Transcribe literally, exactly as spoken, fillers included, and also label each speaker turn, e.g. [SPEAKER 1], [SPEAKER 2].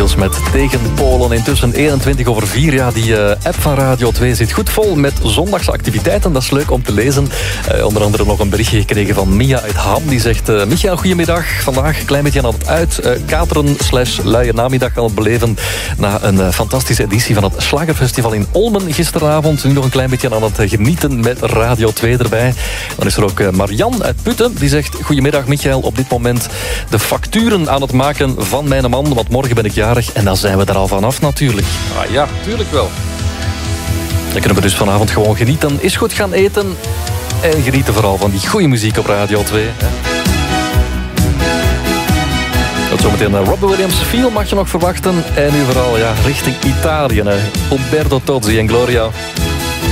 [SPEAKER 1] Niels met Tegen Polen. Intussen eenentwintig over vier. Ja, die uh, app van Radio twee zit goed vol met zondagse activiteiten. Dat is leuk om te lezen. Uh, onder andere nog een berichtje gekregen van Mia uit Ham. Die zegt, uh, Michael, goedemiddag. Vandaag een klein beetje aan het uit. Uh, kateren slash luie namiddag aan het beleven. Na een uh, fantastische editie van het Slagerfestival in Olmen gisteravond. Nu nog een klein beetje aan het uh, genieten met Radio twee erbij. Dan is er ook uh, Marian uit Putten. Die zegt, goedemiddag Michael. Op dit moment de facturen aan het maken van mijn man. Want morgen ben ik jarig en dan zijn we er al vanaf natuurlijk.
[SPEAKER 2] Ah ja, tuurlijk wel.
[SPEAKER 1] Dan kunnen we dus vanavond gewoon genieten. Is goed gaan eten. En genieten vooral van die goede muziek op Radio twee. Hè? Dat zometeen Robbie Williams Feel mag je nog verwachten. En nu vooral ja, richting Italië. Hè? Umberto Tozzi en Gloria.